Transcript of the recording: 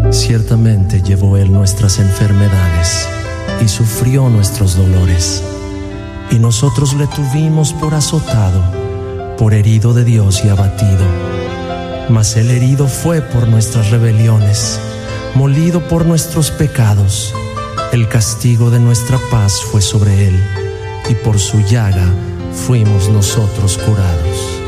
Ciertamente llevó Él nuestras enfermedades y sufrió nuestros dolores. Y nosotros le tuvimos por azotado, por herido de Dios y abatido. Mas Él herido fue por nuestras rebeliones, molido por nuestros pecados. El castigo de nuestra paz fue sobre Él, y por su llaga fuimos nosotros curados.